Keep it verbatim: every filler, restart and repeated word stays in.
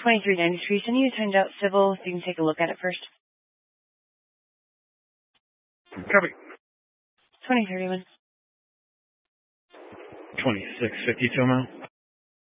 twenty-three ninety-three, sending you timed out civil. You can take a look at it first. Copy. twenty thirty-one. twenty-six fifty-two mile.